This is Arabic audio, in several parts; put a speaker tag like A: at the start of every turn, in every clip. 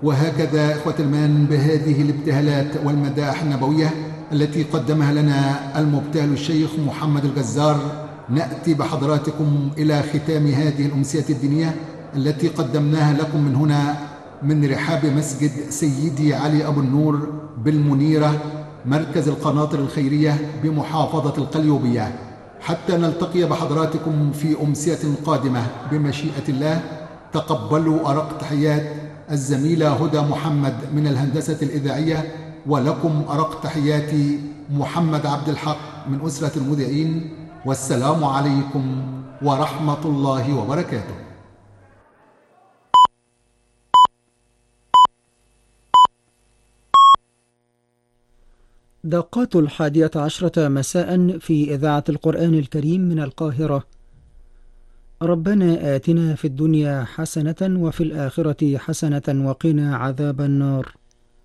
A: وهكذا إخوة الإيمان بهذه الابتهالات والمداح النبوية التي قدمها لنا المبتهل الشيخ محمد الجزار، نأتي بحضراتكم إلى ختام هذه الأمسية الدينية التي قدمناها لكم من هنا من رحاب مسجد سيدي علي أبو النور بالمنيرة، مركز القناطر الخيرية بمحافظة القليوبية، حتى نلتقي بحضراتكم في أمسية قادمة بمشيئة الله. تقبلوا أرق تحيات الزميلة هدى محمد من الهندسة الإذاعية، ولكم أرق تحياتي محمد عبد الحق من أسرة المذيعين، والسلام عليكم ورحمة الله وبركاته.
B: دقات 11 مساء في إذاعة القرآن الكريم من القاهرة. ربنا آتنا في الدنيا حسنة وفي الآخرة حسنة وقنا عذاب النار.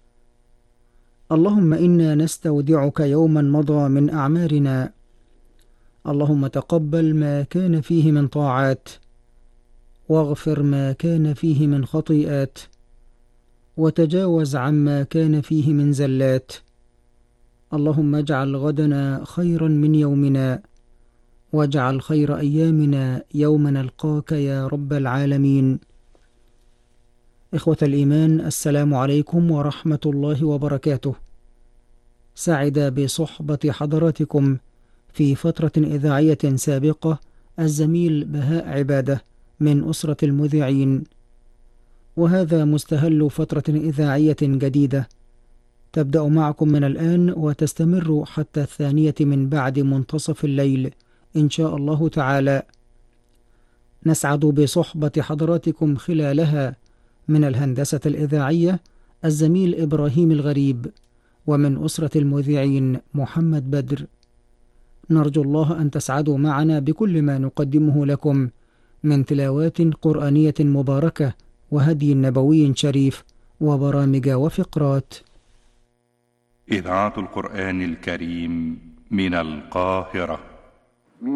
B: اللهم إنا نستودعك يوما مضى من أعمارنا، اللهم تقبل ما كان فيه من طاعات، واغفر ما كان فيه من خطيئات، وتجاوز عما كان فيه من زلات. اللهم اجعل غدنا خيرا من يومنا، واجعل خير أيامنا يوم نلقاك يا رب العالمين. إخوة الإيمان، السلام عليكم ورحمة الله وبركاته. سعد بصحبة حضراتكم في فترة إذاعية سابقة الزميل بهاء عبادة من أسرة المذيعين، وهذا مستهل فترة إذاعية جديدة تبدأ معكم من الآن وتستمر حتى 2 من بعد منتصف الليل إن شاء الله تعالى. نسعد بصحبة حضراتكم خلالها من الهندسة الإذاعية الزميل إبراهيم الغريب، ومن أسرة المذيعين محمد بدر. نرجو الله أن تسعدوا معنا بكل ما نقدمه لكم من تلاوات قرآنية مباركة وهدي نبوي شريف وبرامج وفقرات.
C: إذاعة القرآن الكريم من القاهرة.